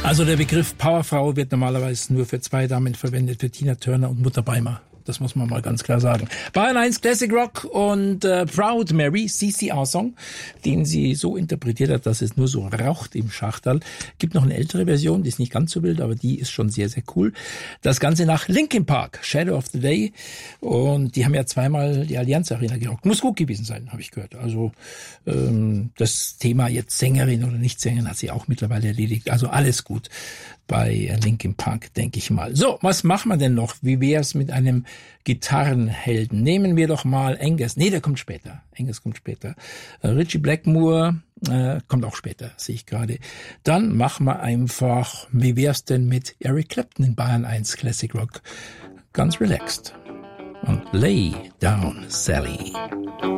Also der Begriff Powerfrau wird normalerweise nur für zwei Damen verwendet, für Tina Turner und Mutter Beimer. Das muss man mal ganz klar sagen. Bayern 1 Classic Rock und Proud Mary, CCR-Song, den sie so interpretiert hat, dass es nur so raucht im Schachterl. Gibt noch eine ältere Version, die ist nicht ganz so wild, aber die ist schon sehr, sehr cool. Das Ganze nach Linkin Park, Shadow of the Day. Und die haben ja zweimal die Allianz Arena gerockt. Muss gut gewesen sein, habe ich gehört. Also das Thema jetzt Sängerin oder Nicht-Sängerin hat sie auch mittlerweile erledigt. Also alles gut bei Linkin Park, denke ich mal. So, was machen wir denn noch? Wie wär's mit einem Gitarrenhelden? Nehmen wir doch mal Angus. Nee, der kommt später. Angus kommt später. Ritchie Blackmore kommt auch später, sehe ich gerade. Dann machen wir einfach, wie wär's denn mit Eric Clapton in Bayern 1 Classic Rock? Ganz relaxed. Und Lay Down, Sally.